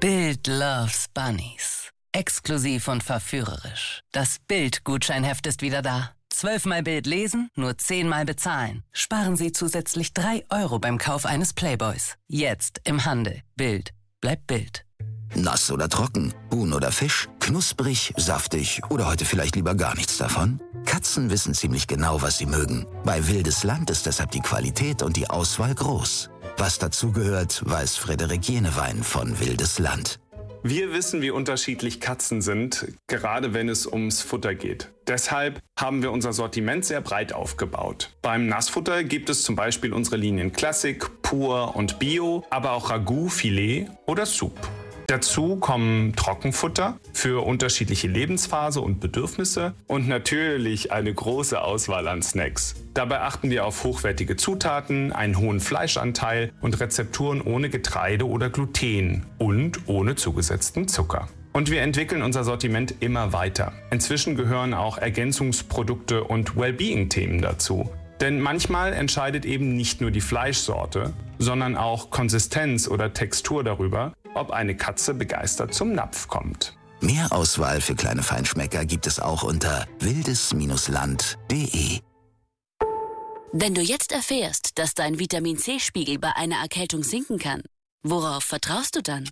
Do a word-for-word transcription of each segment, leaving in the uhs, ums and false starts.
Bild loves Bunnies. Exklusiv und verführerisch. Das Bild-Gutscheinheft ist wieder da. Zwölfmal Bild lesen, nur zehnmal bezahlen. Sparen Sie zusätzlich drei Euro beim Kauf eines Playboys. Jetzt im Handel. Bild. Bleibt Bild. Nass oder trocken, Huhn oder Fisch, knusprig, saftig oder heute vielleicht lieber gar nichts davon? Katzen wissen ziemlich genau, was sie mögen. Bei Wildes Land ist deshalb die Qualität und die Auswahl groß. Was dazugehört, weiß Frederik Jenewein von Wildes Land. Wir wissen, wie unterschiedlich Katzen sind, gerade wenn es ums Futter geht. Deshalb haben wir unser Sortiment sehr breit aufgebaut. Beim Nassfutter gibt es zum Beispiel unsere Linien Classic, Pur und Bio, aber auch Ragout, Filet oder Soup. Dazu kommen Trockenfutter für unterschiedliche Lebensphase und Bedürfnisse und natürlich eine große Auswahl an Snacks. Dabei achten wir auf hochwertige Zutaten, einen hohen Fleischanteil und Rezepturen ohne Getreide oder Gluten und ohne zugesetzten Zucker. Und wir entwickeln unser Sortiment immer weiter. Inzwischen gehören auch Ergänzungsprodukte und Wellbeing-Themen dazu. Denn manchmal entscheidet eben nicht nur die Fleischsorte, sondern auch Konsistenz oder Textur darüber, ob eine Katze begeistert zum Napf kommt. Mehr Auswahl für kleine Feinschmecker gibt es auch unter wildes Land punkt de. Wenn du jetzt erfährst, dass dein Vitamin-C-Spiegel bei einer Erkältung sinken kann, worauf vertraust du dann?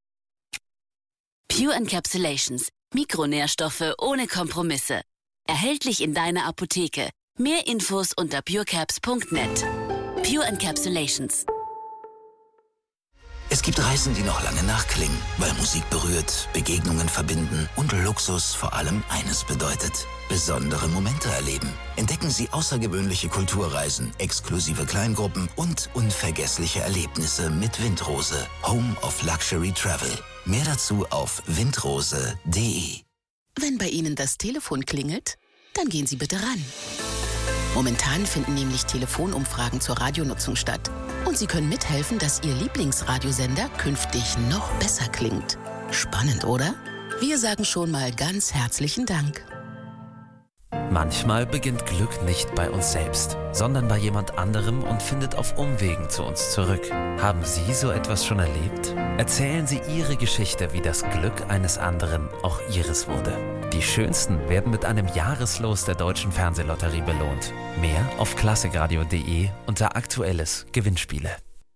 Pure Encapsulations. Mikronährstoffe ohne Kompromisse. Erhältlich in deiner Apotheke. Mehr Infos unter purecaps punkt net. Pure Encapsulations. Es gibt Reisen, die noch lange nachklingen, weil Musik berührt, Begegnungen verbinden und Luxus vor allem eines bedeutet: besondere Momente erleben. Entdecken Sie außergewöhnliche Kulturreisen, exklusive Kleingruppen und unvergessliche Erlebnisse mit Windrose, Home of Luxury Travel. Mehr dazu auf windrose punkt de. Wenn bei Ihnen das Telefon klingelt, dann gehen Sie bitte ran. Momentan finden nämlich Telefonumfragen zur Radionutzung statt. Und Sie können mithelfen, dass Ihr Lieblingsradiosender künftig noch besser klingt. Spannend, oder? Wir sagen schon mal ganz herzlichen Dank. Manchmal beginnt Glück nicht bei uns selbst, sondern bei jemand anderem und findet auf Umwegen zu uns zurück. Haben Sie so etwas schon erlebt? Erzählen Sie Ihre Geschichte, wie das Glück eines anderen auch Ihres wurde. Die schönsten werden mit einem Jahreslos der Deutschen Fernsehlotterie belohnt. Mehr auf klassikradio punkt de unter Aktuelles Gewinnspiele.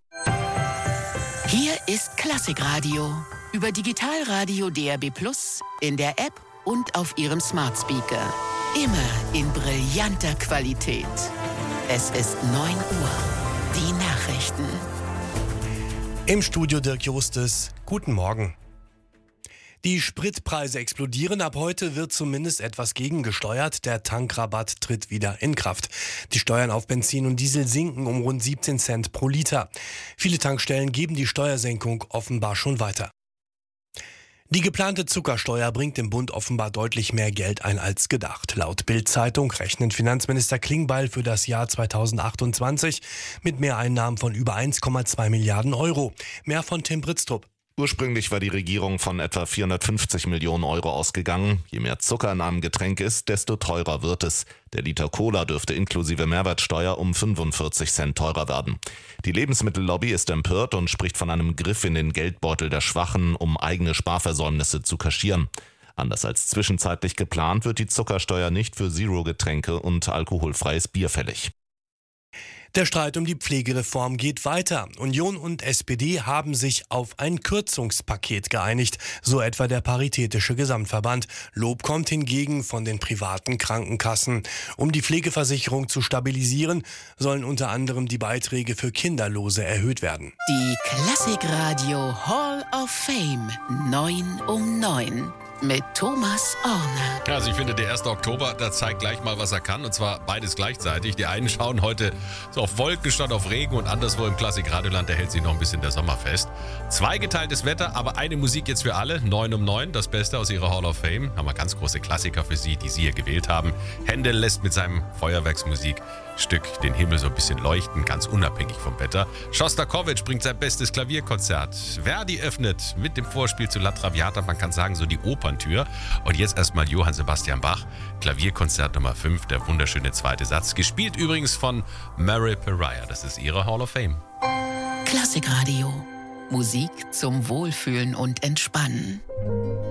Hier ist Klassikradio über Digitalradio D A B plus, in der App und auf Ihrem Smart Speaker. Immer in brillanter Qualität. Es ist neun Uhr. Die Nachrichten. Im Studio Dirk Justes. Guten Morgen. Die Spritpreise explodieren. Ab heute wird zumindest etwas gegengesteuert. Der Tankrabatt tritt wieder in Kraft. Die Steuern auf Benzin und Diesel sinken um rund siebzehn Cent pro Liter. Viele Tankstellen geben die Steuersenkung offenbar schon weiter. Die geplante Zuckersteuer bringt dem Bund offenbar deutlich mehr Geld ein als gedacht. Laut Bild-Zeitung rechnet Finanzminister Klingbeil für das Jahr zweitausendachtundzwanzig mit Mehreinnahmen von über eins Komma zwei Milliarden Euro. Mehr von Tim Britztrup. Ursprünglich war die Regierung von etwa vierhundertfünfzig Millionen Euro ausgegangen. Je mehr Zucker in einem Getränk ist, desto teurer wird es. Der Liter Cola dürfte inklusive Mehrwertsteuer um fünfundvierzig Cent teurer werden. Die Lebensmittellobby ist empört und spricht von einem Griff in den Geldbeutel der Schwachen, um eigene Sparversäumnisse zu kaschieren. Anders als zwischenzeitlich geplant wird die Zuckersteuer nicht für Zero-Getränke und alkoholfreies Bier fällig. Der Streit um die Pflegereform geht weiter. Union und S P D haben sich auf ein Kürzungspaket geeinigt, so etwa der Paritätische Gesamtverband. Lob kommt hingegen von den privaten Krankenkassen. Um die Pflegeversicherung zu stabilisieren, sollen unter anderem die Beiträge für Kinderlose erhöht werden. Die Klassikradio Hall of Fame neun um neun. Mit Thomas Orner. Ja, also ich finde, der erste Oktober, da zeigt gleich mal, was er kann. Und zwar beides gleichzeitig. Die einen schauen heute so auf Wolken statt auf Regen und anderswo im Klassikradioland, da hält sich noch ein bisschen der Sommer fest. Zweigeteiltes Wetter, aber eine Musik jetzt für alle. neun um neun, das Beste aus ihrer Hall of Fame. Haben wir ganz große Klassiker für Sie, die Sie hier gewählt haben. Händel lässt mit seinem Feuerwerksmusikstück den Himmel so ein bisschen leuchten, ganz unabhängig vom Wetter. Schostakowitsch bringt sein bestes Klavierkonzert. Verdi öffnet mit dem Vorspiel zu La Traviata, man kann sagen, so die Oper. Tür. Und jetzt erstmal Johann Sebastian Bach, Klavierkonzert Nummer fünf, der wunderschöne zweite Satz. Gespielt übrigens von Mary Pariah. Das ist ihre Hall of Fame. Klassikradio Musik zum Wohlfühlen und Entspannen.